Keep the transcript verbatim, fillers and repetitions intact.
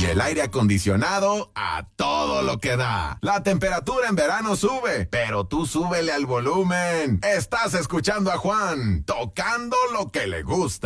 Y el aire acondicionado a todo lo que da. La temperatura en verano sube, pero tú súbele al volumen. Estás escuchando a Juan, tocando lo que le gusta.